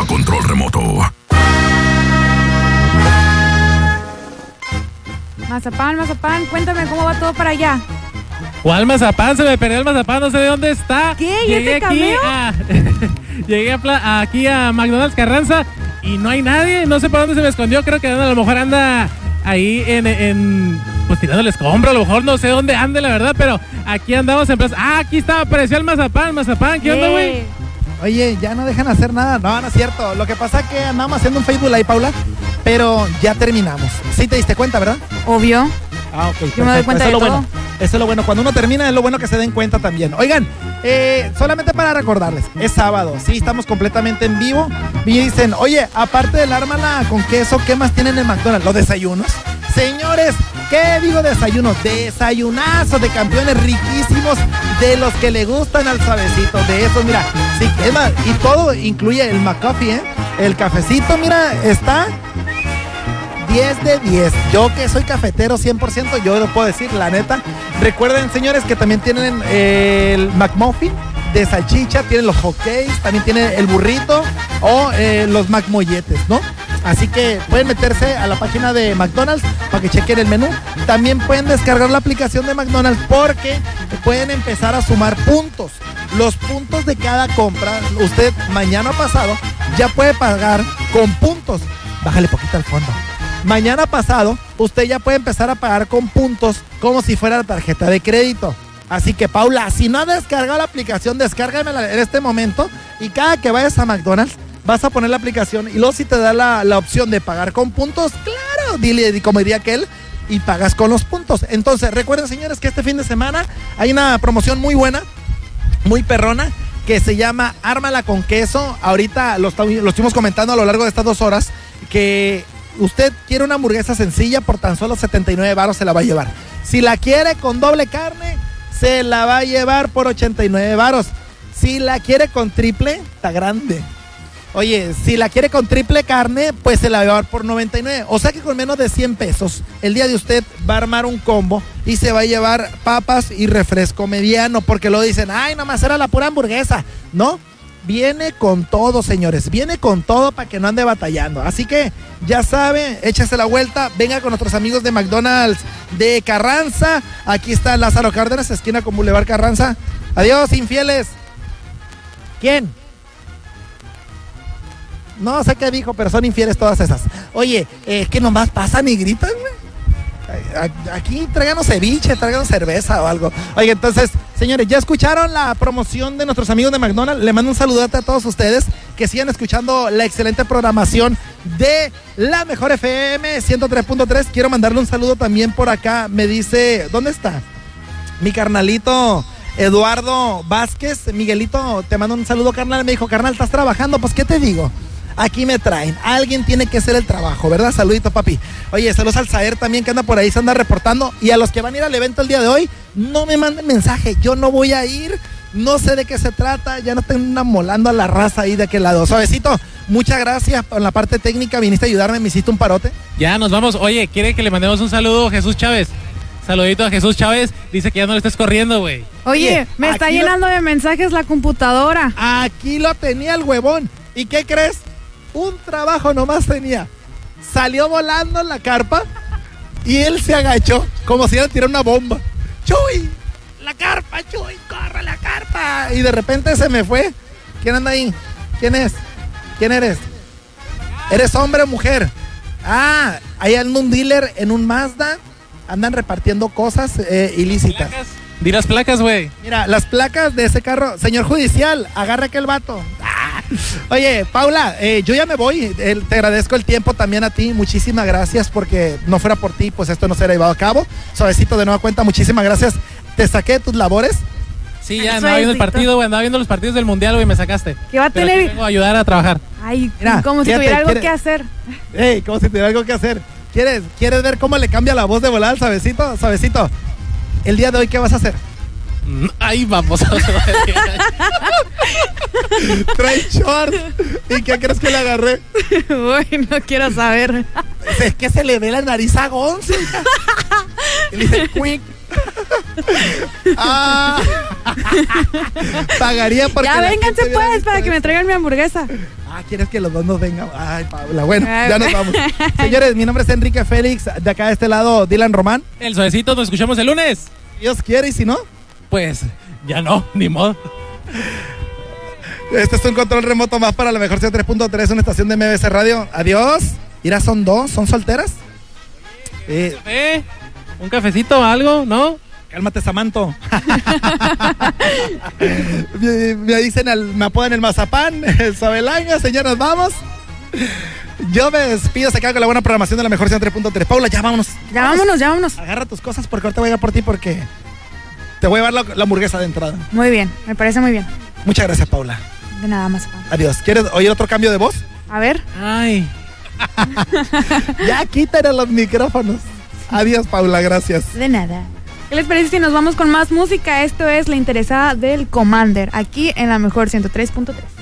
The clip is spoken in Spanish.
control remoto. Mazapán, cuéntame cómo va todo para allá. ¿Cuál mazapán? Se me perdió el mazapán, no sé de dónde está. ¿Qué? ¿Ya te cambió? Llegué aquí a McDonald's Carranza y no hay nadie, no sé para dónde se me escondió, creo que a lo mejor anda ahí pues tirando el escombro, a lo mejor no sé dónde ande la verdad, pero aquí andamos en plaza. Aquí está, apareció el mazapán, ¿qué onda, güey? Oye, ya no dejan hacer nada. No es cierto. Lo que pasa es que andamos haciendo un Facebook Live, Paula, pero ya terminamos. ¿Sí te diste cuenta, verdad? Obvio. Ok. Yo me doy cuenta de todo. Bueno. Eso es lo bueno. Cuando uno termina es lo bueno que se den cuenta también. Oigan, solamente para recordarles, es sábado, sí, estamos completamente en vivo. Y dicen, oye, aparte del ármala con queso, ¿qué más tienen en McDonald's? ¿Los desayunos? Señores, ¿qué digo desayunos? Desayunazos de campeones riquísimos, de los que le gustan al suavecito, de esos, mira, sí, es más, y todo incluye el McCoffee, el cafecito, mira, está 10 de 10. Yo que soy cafetero 100%, yo lo puedo decir, la neta. Recuerden, señores, que también tienen el McMuffin de salchicha, tienen los hotcakes, también tienen el burrito o los McMolletes, ¿no? Así que pueden meterse a la página de McDonald's para que chequen el menú. También pueden descargar la aplicación de McDonald's porque pueden empezar a sumar puntos. Los puntos de cada compra, usted mañana pasado ya puede pagar con puntos. Bájale poquito al fondo. Mañana pasado usted ya puede empezar a pagar con puntos como si fuera la tarjeta de crédito. Así que, Paula, si no has descargado la aplicación, descárgamela en este momento y cada que vayas a McDonald's vas a poner la aplicación y luego si te da la opción de pagar con puntos, claro, dile como diría aquel, y pagas con los puntos. Entonces, recuerden, señores, que este fin de semana hay una promoción muy buena, muy perrona, que se llama Ármala con queso. Ahorita lo estuvimos comentando a lo largo de estas 2 horas, que usted quiere una hamburguesa sencilla, por tan solo 79 varos se la va a llevar. Si la quiere con doble carne, se la va a llevar por 89 varos. Si la quiere con triple, está grande. Oye, si la quiere con triple carne, pues se la va a llevar por 99. O sea que con menos de 100 pesos, el día de usted va a armar un combo y se va a llevar papas y refresco mediano, porque luego dicen, ay, nomás era la pura hamburguesa. No, viene con todo, señores, viene con todo para que no ande batallando. Así que, ya sabe, échese la vuelta, venga con nuestros amigos de McDonald's de Carranza. Aquí está Lázaro Cárdenas, esquina con Boulevard Carranza. Adiós, infieles. ¿Quién? No sé qué dijo, pero son infieles todas esas. Oye, que nomás pasan y gritan, güey. Aquí tráiganos ceviche, tráiganos cerveza o algo. Oye, entonces, señores, ¿ya escucharon la promoción de nuestros amigos de McDonald's? Le mando un saludote a todos ustedes, que sigan escuchando la excelente programación de la Mejor FM 103.3. Quiero mandarle un saludo también por acá. Me dice, ¿dónde está? Mi carnalito Eduardo Vázquez. Miguelito, te mando un saludo, carnal. Me dijo, carnal, ¿estás trabajando? Pues, ¿qué te digo? Aquí me traen. Alguien tiene que hacer el trabajo, ¿verdad? Saludito, papi. Oye, saludos al Saer también, que anda por ahí, se anda reportando. Y a los que van a ir al evento el día de hoy, no me manden mensaje. Yo no voy a ir. No sé de qué se trata. Ya no estén amolando a la raza ahí de aquel lado. Suavecito, muchas gracias por la parte técnica. Viniste a ayudarme, me hiciste un parote. Ya, nos vamos. Oye, ¿quiere que le mandemos un saludo a Jesús Chávez? Saludito a Jesús Chávez. Dice que ya no le estés corriendo, güey. Oye, me está llenando de mensajes la computadora. Aquí lo tenía el huevón. ¿Y qué crees? Un trabajo nomás tenía. Salió volando en la carpa y él se agachó como si iba a tirar una bomba. ¡Chuy! ¡La carpa, Chuy! ¡Corre la carpa! Y de repente se me fue. ¿Quién anda ahí? ¿Quién es? ¿Quién eres? ¿Eres hombre o mujer? Ah, ahí anda un dealer en un Mazda. Andan repartiendo cosas ilícitas. ¿Placas? Di las placas, güey. Mira, las placas de ese carro. Señor judicial, agarra aquel vato. Oye, Paula, yo ya me voy. Te agradezco el tiempo también a ti. Muchísimas gracias, porque no fuera por ti, pues esto no se hubiera llevado a cabo. Suavecito, de nueva cuenta, muchísimas gracias. Te saqué de tus labores. Sí, ya andaba viendo el partido, güey. Andaba viendo los partidos del Mundial, güey. Me sacaste. ¿Qué va a tener? Pero vengo a ayudar a trabajar. Ay, mira, como si tuviera algo que hacer. Ey, como si tuviera algo que hacer. ¿Quieres ver cómo le cambia la voz de volada al Suavecito? Suavecito, el día de hoy, ¿qué vas a hacer? Ahí vamos. Trae short. ¿Y qué crees que le agarré? Uy, no quiero saber. Es que se le ve la nariz a Gonzo. Y le dice, quick, Pagaría porque Ya la vénganse gente viera pues mi para que me historia. traigan mi hamburguesa. ¿Quieres que los dos nos vengan? Ay, Paula, bueno, ya nos vamos. Señores, mi nombre es Enrique Félix, de acá de este lado, Dylan Román. El suavecito, nos escuchamos el lunes. Dios quiere, y si no, Pues ya no, ni modo. este es un control remoto más para la mejor 3.3, una estación de MBC Radio. Adiós. Mira, son dos, ¿son solteras? ¿Un cafecito o algo, no? Cálmate, Samanto. me dicen, me apodan el mazapán, el Sabelaña. Señores, nos vamos. Yo me despido, se queda con la buena programación de la mejor 3.3. Paula, ya vámonos. Ya vámonos. Agarra tus cosas porque ahorita voy a llegar por ti porque te voy a llevar la hamburguesa de entrada. Muy bien, me parece muy bien. Muchas gracias, Paula. De nada más. Adiós. ¿Quieres oír otro cambio de voz? A ver. Ay. Ya quítale los micrófonos. Adiós, Paula, gracias. De nada. ¿Qué les parece si nos vamos con más música? Esto es La Interesada del Commander, aquí en la mejor 103.3.